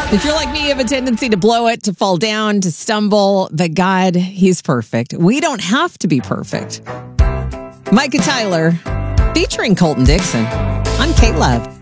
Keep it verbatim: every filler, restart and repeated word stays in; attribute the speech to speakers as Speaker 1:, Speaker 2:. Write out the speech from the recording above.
Speaker 1: If you're like me, you have a tendency to blow it, to fall down, to stumble, but God, He's perfect. We don't have to be perfect. Micah Tyler, featuring Colton Dixon on K-Love.